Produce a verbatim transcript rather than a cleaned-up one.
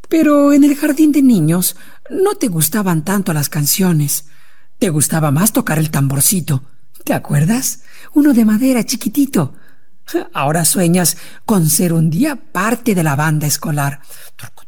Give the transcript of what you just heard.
Pero en el jardín de niños no te gustaban tanto las canciones. Te gustaba más tocar el tamborcito. ¿Te acuerdas? Uno de madera chiquitito. Ahora sueñas con ser un día parte de la banda escolar.